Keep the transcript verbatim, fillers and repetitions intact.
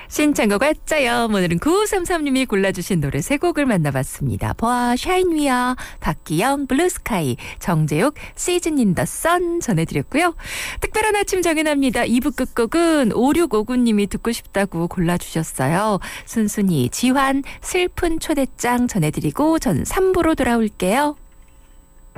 신청곡 왔자요. 오늘은 구오삼삼님이 골라주신 노래 세 곡을 만나봤습니다. 보아, 샤인위아, 박기영, 블루스카이, 정재욱, 시즌 인 더 선 전해드렸고요. 특별한 아침 정연합니다. 이 부 끝곡은 오육오구님이 듣고 싶다고 골라주셨어요. 순순히 지환, 슬픈 초대장 전해드리고 전 삼 부로 돌아올게요.